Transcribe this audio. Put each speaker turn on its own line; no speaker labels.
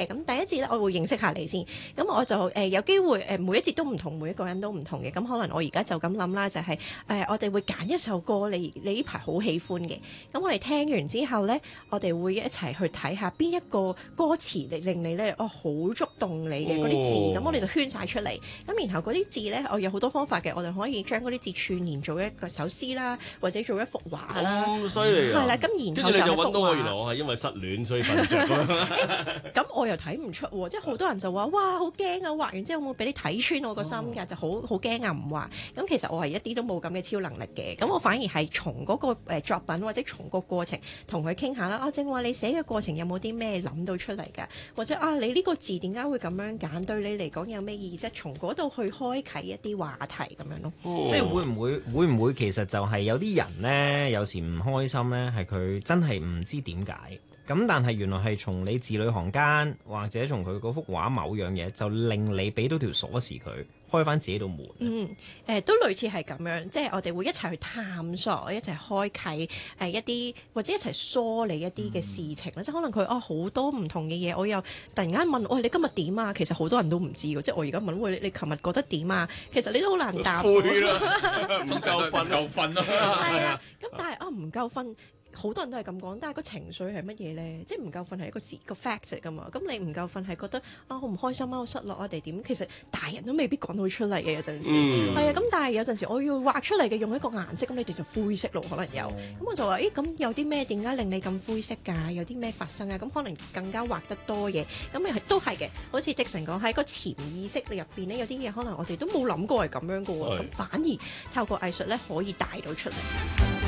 嘅。咁第一節咧，我會認識下你先。咁我就有機會每一節都唔同，每一個人都唔同嘅。咁可能我而家就咁諗啦，就係我哋會揀一首歌，你呢排好喜歡嘅。咁我哋聽完之後咧，我哋會一齊去睇下邊一個歌詞令你咧好觸動你嘅嗰啲字。咁我哋就圈晒出嚟。咁然後嗰啲字咧，我有好多方法嘅。我哋可以將嗰啲字串連做一個首詩啦，或者做一幅畫啦。
咁犀利啊！
係啦，咁然後
跟住你就揾到我，
畫
原來我係因為失戀所以瞓着
咁我又睇唔出喎，即係好多人就話哇好驚啊，畫完之後會俾你睇穿我個心㗎，就好驚啊唔畫。咁其實我係一啲都冇咁嘅超能力嘅，咁我反而係從嗰個作品或者從個過程同佢傾下啦。正話你寫嘅過程有冇啲咩諗到出嚟㗎？或者你呢個字點解會咁樣揀？對你嚟講有咩意義？即係從嗰度去開啓一啲話題咁樣咯。
即係會唔會其實就係有啲人呢，有時唔開心呢，係佢真係唔知點解。咁但係原來係從你字裏行間，或者從佢嗰幅畫某樣嘢，就令你俾到條鎖匙佢，開翻自己道門。
都類似係咁樣，即係我哋會一齊去探索，一齊開啓一啲，或者一齊梳理一啲嘅事情啦。即係可能佢好多唔同嘅嘢，我又突然間問，你今日點啊？其實好多人都唔知嘅，即係我而家問，你琴日覺得點啊？其實你都好難答。
攰啦，唔夠瞓啦。
係啊，咁但係唔夠瞓。好多人都係咁講，但係個情緒係乜嘢咧？即係唔夠瞓係一個 fact 嚟㗎嘛。咁你唔夠瞓係覺得好唔開心啊，好失落啊，定點？其實大人都未必講到出嚟嘅有陣時。係啊，咁但係有陣時我要畫出嚟嘅用一個顏色，咁你哋就灰色咯，可能有。咁我就話咁有啲咩點解令你咁灰色㗎？有啲咩發生啊？咁可能更加畫得多嘢。咁都係嘅，好似Dickson講喺個潛意識入邊咧，有啲嘢可能我哋都冇諗過係咁樣㗎喎。咁反而透過藝術咧可以帶到出嚟。